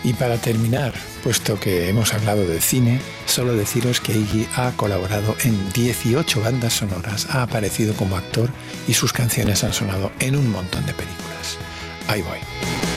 Y para terminar, puesto que hemos hablado de cine, solo deciros que Iggy ha colaborado en 18 bandas sonoras, ha aparecido como actor y sus canciones han sonado en un montón de películas. Ahí voy.